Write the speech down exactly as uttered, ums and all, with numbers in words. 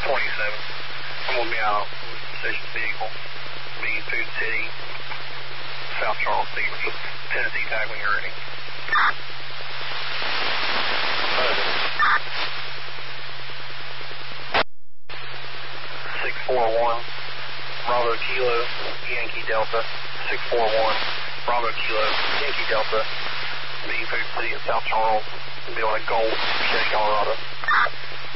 twenty-seven. I'm going to be out with the station vehicle. Be Food City, South Charles, Stevenson. Tennessee tag when you're ready. six four one, Bravo Kilo, Yankee Delta. six four one, Bravo Kilo, Yankee Delta. Be Food City at South Charles. Be on a Gold, Chevy, Colorado.